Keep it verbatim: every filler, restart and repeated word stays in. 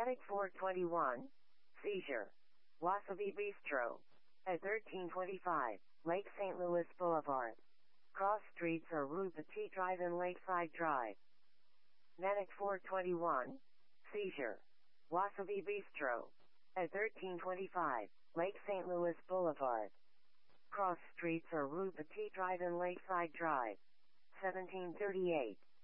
Medic four twenty-one, seizure. Wasabi Bistro. At thirteen twenty-five, Lake Saint Louis Boulevard. Cross streets are Rue Petit Drive and Lakeside Drive. Medic four twenty-one, seizure. Wasabi Bistro. At thirteen twenty-five, Lake Saint Louis Boulevard. Cross streets are Rue Petit Drive and Lakeside Drive. seventeen thirty-eight.